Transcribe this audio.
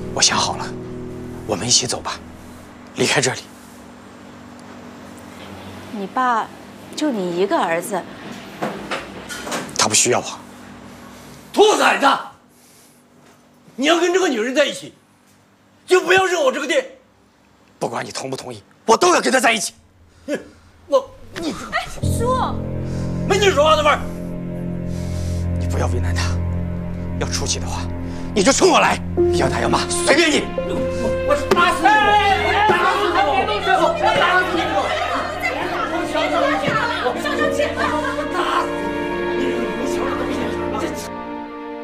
我想好了，我们一起走吧，离开这里。 你爸就你一个儿子， 他不需要我。 兔崽子！你要跟这个女人在一起，就不要惹我这个爹。 不管你同不同意，我都要跟他在一起。 你哎，叔， 没你说话的份儿。 你不要为难他，要出气的话，你就冲我来，要打要骂随便你。